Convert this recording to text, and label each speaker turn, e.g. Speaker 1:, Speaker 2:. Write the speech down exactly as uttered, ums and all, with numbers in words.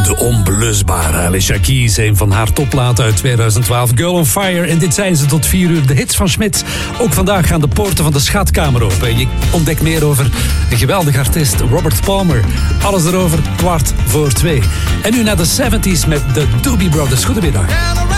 Speaker 1: De onblusbare Alicia Keys, een van haar topplaten uit tweeduizend twaalf, Girl on Fire. En dit zijn ze tot vier uur, de hits van Smit. Ook vandaag gaan de poorten van de schatkamer open. Je ontdekt meer over een geweldige artiest, Robert Palmer. Alles erover, kwart voor twee. En nu naar de zeventies met de Doobie Brothers. Goedemiddag.